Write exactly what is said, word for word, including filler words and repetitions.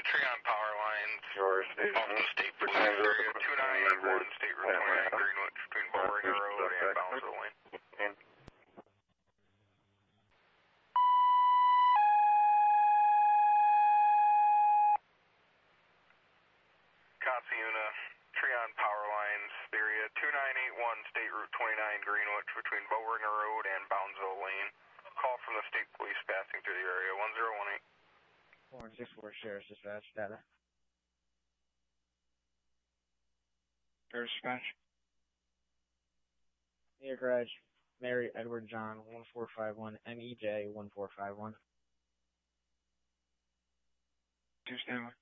Treon Power Lines. Your state. Off the State Police area, two nine eight one, State Route twenty-nine, Greenwich, between Bowringer Road and Boundsville Lane. Katsiuna, Treon Power Lines area, two nine eight one, State Route twenty-nine, Greenwich, between Bowringer Road and Boundsville Lane. Call from the State Police passing through the area, one zero one eight. four six four Sheriff's Dispatch, data. Sheriff's Dispatch. Near garage, Mary Edward John, one four five one, M E J, one four five one. Two standby.